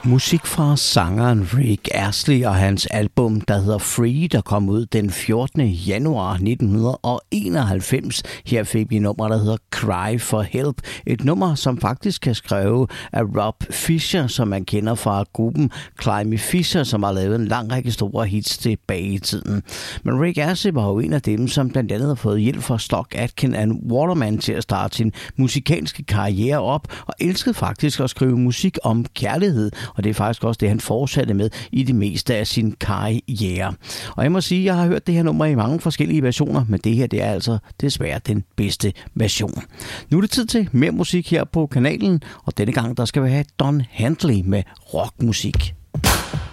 Musik fra sangeren Rick Astley og hans album, der hedder Free, der kom ud den 14. januar 1991. Her fik vi nummer, der hedder Cry for Help. Et nummer, som faktisk er skrevet af Rob Fisher, som man kender fra gruppen Climby Fisher, som har lavet en lang række store hits tilbage i tiden. Men Rick Astley var jo en af dem, som blandt andet har fået hjælp fra Stock Aitken and Waterman til at starte sin musikalske karriere op, og elskede faktisk at skrive musik om kærlighed. Og det er faktisk også det, han fortsatte med i det meste af sin karriere. Og jeg må sige, at jeg har hørt det her nummer i mange forskellige versioner, men det her, det er altså desværre den bedste version. Nu er det tid til mere musik her på kanalen, og denne gang, der skal vi have Don Henley med rockmusik.